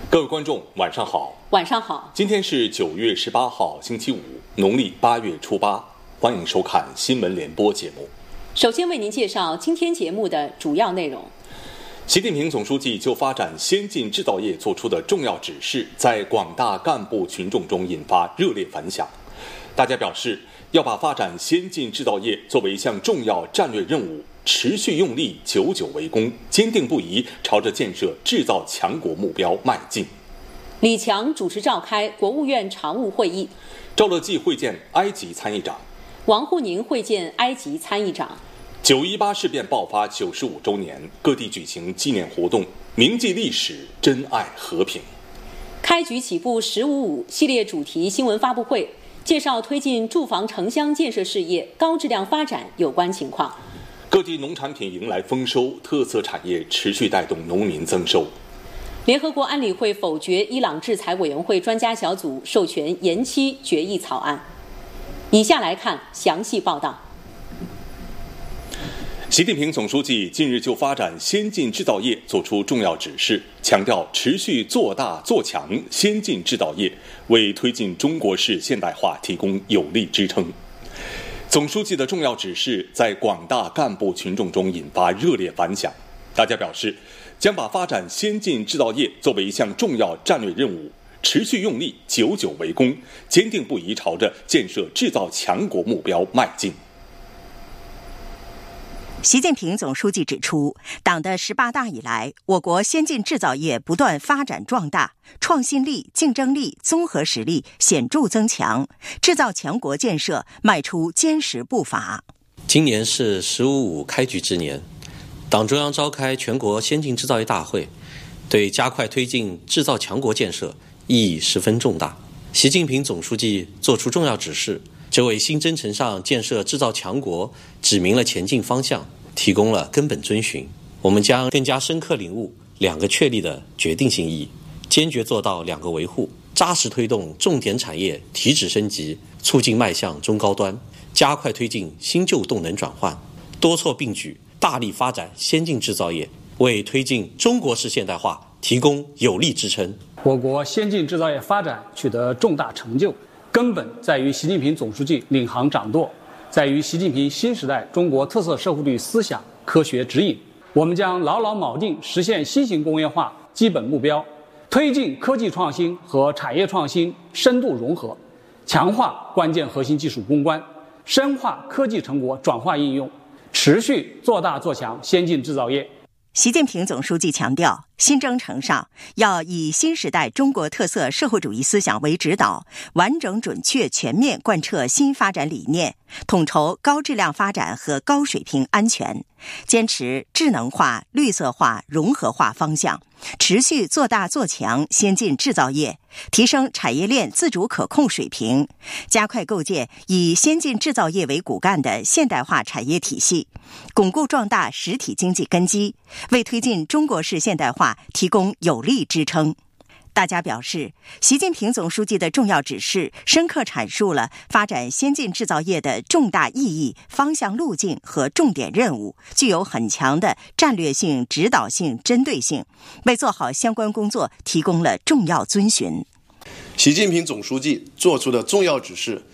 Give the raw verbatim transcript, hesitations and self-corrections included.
各位观众，晚上好。 晚上好。 今天是九月十八号，星期五，农历八月初八。欢迎收看新闻联播节目。 首先为您介绍今天节目的主要内容。 习近平总书记就发展先进制造业作出的重要指示，在广大干部群众中引发热烈反响。大家表示，要把发展先进制造业作为一项重要战略任务，持续用力，久久为功，坚定不移朝着建设制造强国目标迈进。 李强主持召开国务院常务会议， 赵乐际会见埃及参议长， 王沪宁会见埃及参议长。 九一八事变爆发九十五周年，各地举行纪念活动，铭记历史，珍爱和平。 开局起步十五五系列主题新闻发布会，介绍推进住房城乡建设事业高质量发展有关情况。 各地农产品迎来丰收，特色产业持续带动农民增收。 联合国安理会否决伊朗制裁委员会专家小组授权延期决议草案。以下来看详细报道。 习近平总书记近日就发展先进制造业作出重要指示，强调持续做大做强先进制造业，为推进中国式现代化提供有力支撑。总书记的重要指示在广大干部群众中引发热烈反响，大家表示，将把发展先进制造业作为一项重要战略任务，持续用力，久久为功，坚定不移朝着建设制造强国目标迈进。 习近平总书记指出，党的十八大以来，我国先进制造业不断发展壮大，创新力、竞争力、综合实力显著增强，制造强国建设迈出坚实步伐。 今年是十五五开局之年，党中央召开全国先进制造业大会，对加快推进制造强国建设意义十分重大。习近平总书记作出重要指示，这为新征程上建设制造强国指明了前进方向，提供了根本遵循。我们将更加深刻领悟两个确立的决定性意义，坚决做到两个维护，扎实推动重点产业提质升级，促进迈向中高端，加快推进新旧动能转换，多措并举，大力发展先进制造业，为推进中国式现代化提供有力支撑。 我国先进制造业发展取得重大成就，根本在于习近平总书记领航掌舵，在于习近平新时代中国特色社会主义思想科学指引。我们将牢牢铆定实现新型工业化基本目标，推进科技创新和产业创新深度融合，强化关键核心技术攻关，深化科技成果转化应用，持续做大做强先进制造业。 习近平总书记强调，新征程上要以新时代中国特色社会主义思想为指导，完整准确全面贯彻新发展理念，统筹高质量发展和高水平安全，坚持智能化、绿色化、融合化方向，持续做大做强先进制造业，提升产业链自主可控水平，加快构建以先进制造业为骨干的现代化产业体系，巩固壮大实体经济根基，为推进中国式现代化提供有力支撑。大家表示，习近平总书记的重要指示深刻阐述了发展先进制造业的重大意义、方向路径和重点任务，具有很强的战略性、指导性、针对性，为做好相关工作提供了重要遵循。 习近平总书记作出的重要指示，